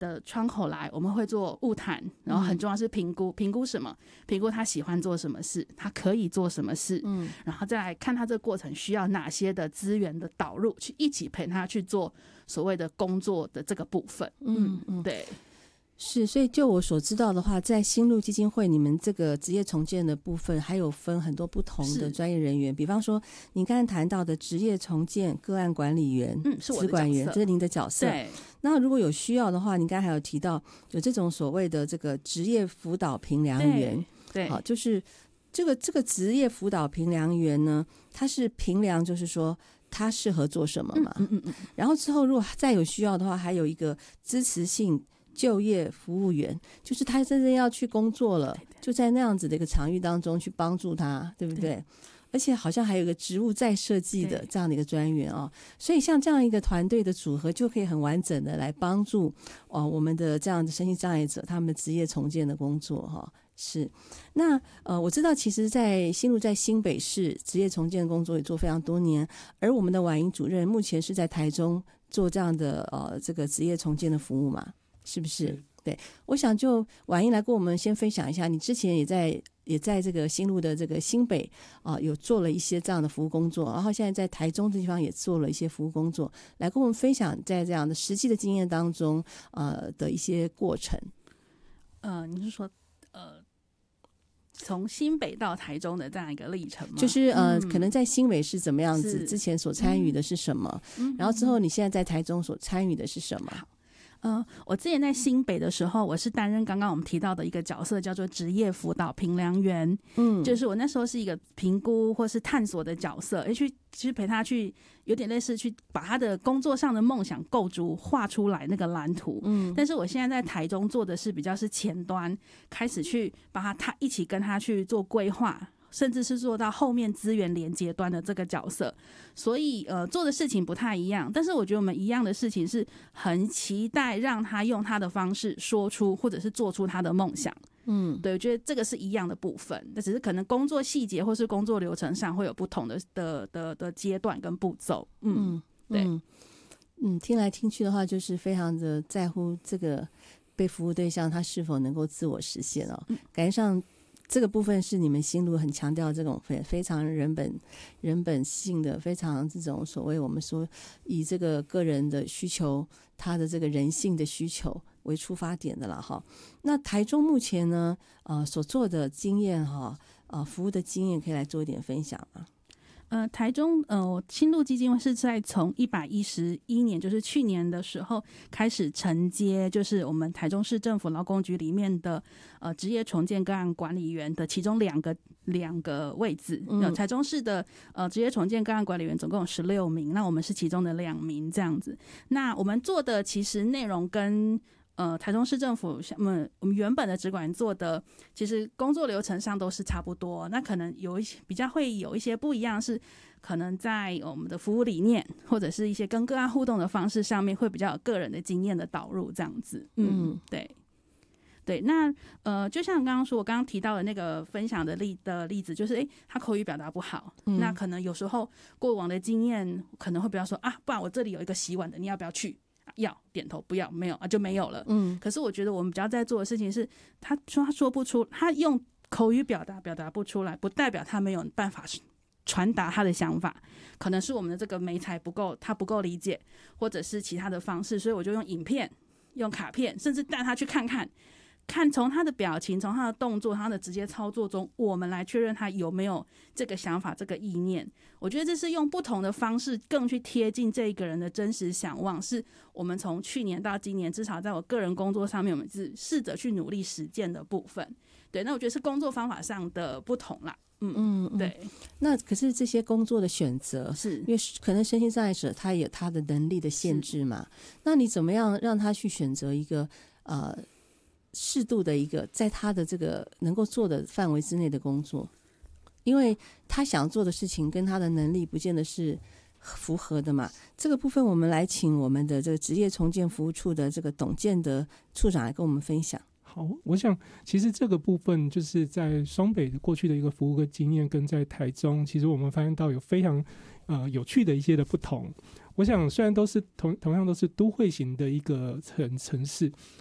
的窗口来，我们会做晤谈，然后很重要是评估什么？评估他喜欢做什么事，他可以做什么事，然后再来看他这个过程需要哪些的资源的导入，去一起陪他去做所谓的工作的这个部分。对。 是，所以就我所知道的话，在新路基金会你们这个职业重建的部分还有分很多不同的专业人员，比方说你刚才谈到的职业重建个案管理员、 是我的角色， 资管员，这是您的角色。 对。 那如果有需要的话，你刚才还有提到有这种所谓的这个职业辅导评量员。 对， 好，就是这个职业辅导评量员呢，他是评量就是说他适合做什么嘛。然后之后如果再有需要的话，还有一个支持性就业服务员，就是他真正要去工作了，就在那样子的一个场域当中去帮助他，对不对？而且好像还有一个职务再设计的这样的一个专员哦，所以像这样一个团队的组合，就可以很完整的来帮助我们的这样的身心障碍者他们的职业重建的工作哈。是，那我知道其实在新路在新北市职业重建工作也做非常多年，而我们的婉莹主任目前是在台中做这样的这个职业重建的服务嘛，是不是？对，我想就婉莹来跟我们先分享一下，你之前也在这个新路的这个新北有做了一些这样的服务工作，然后现在在台中这地方也做了一些服务工作，来跟我们分享在这样的实际的经验当中的一些过程。 你是说从新北到台中的这样一个历程吗？ 就是可能在新北是怎么样子，之前所参与的是什么，然后之后你现在在台中所参与的是什么？ 我之前在新北的时候，我是担任刚刚我们提到的一个角色，叫做职业辅导评量员。就是我那时候是一个评估或是探索的角色，去陪他去，有点类似去把他的工作上的梦想构筑画出来那个蓝图。但是我现在在台中做的是比较是前端，开始去把他一起跟他去做规划，甚至是做到后面资源连接端的这个角色，所以做的事情不太一样，但是我觉得我们一样的事情是很期待让他用他的方式说出或者是做出他的梦想。对，我觉得这个是一样的部分，但只是可能工作细节或是工作流程上会有不同的阶段跟步骤。对， 听来听去的话，就是非常的在乎这个被服务对象他是否能够自我实现哦。感觉上这个部分是你们新路很强调这种非常人本性的，非常这种所谓我们说以这个个人的需求，他的这个人性的需求为出发点的啦哈。那台中目前呢所做的经验哈服务的经验可以来做一点分享吗？ 台中新路基金会是在从111年，就是去年的时候开始承接，就是我们台中市政府劳工局里面的职业重建个案管理员的其中两个位置。台中市的职业重建个案管理员总共有16名，那我们是其中的2名这样子。那我们做的其实内容跟台中市政府我们原本的职管做的其实工作流程上都是差不多，那可能有一些比较会有一些不一样，是可能在我们的服务理念或者是一些跟个案互动的方式上面会比较有个人的经验的导入这样子。对，那就像刚刚说，我刚刚提到的那个分享的例子，就是他口语表达不好，那可能有时候过往的经验可能会比较说不然我这里有一个洗碗的，你要不要去？要，点头，不要，没有就没有了。可是我觉得我们比较在做的事情是，他说不出，他用口语表达不出来，不代表他没有办法传达他的想法，可能是我们的这个媒材不够，他不够理解，或者是其他的方式，所以我就用影片、用卡片，甚至带他去看从他的表情、从他的动作、他的直接操作中，我们来确认他有没有这个想法、这个意念。我觉得这是用不同的方式更去贴近这一个人的真实想望，是我们从去年到今年，至少在我个人工作上面，我们是试着去努力实践的部分。对，那我觉得是工作方法上的不同啦。对。 那可是这些工作的选择，是因为可能身心障碍者他有他的能力的限制嘛？那你怎么样让他去选择一个适度的一个在他的这个能够做的范围之内的工作？因为他想做的事情跟他的能力不见得是符合的嘛。这个部分我们来请我们的这个职业重建服务处的这个董建德处长来跟我们分享。 好，我想其实这个部分就是在双北的过去的一个服务跟经验，跟在台中其实我们发现到有非常有趣的一些的不同。 我想虽然都是同样都是都会型的一个城市，